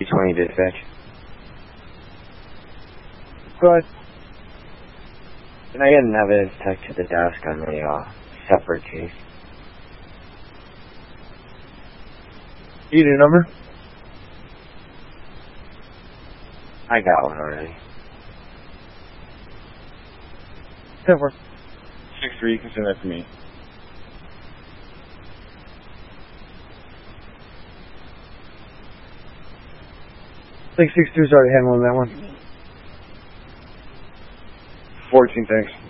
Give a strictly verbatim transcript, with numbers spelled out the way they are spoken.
twenty dispatch. Go ahead. Can I get an evidence tech to the desk on a uh, separate case? You need a number? I got one already. ten four. six three, you can send that to me. six six two's already handling that one. fourteen, thanks.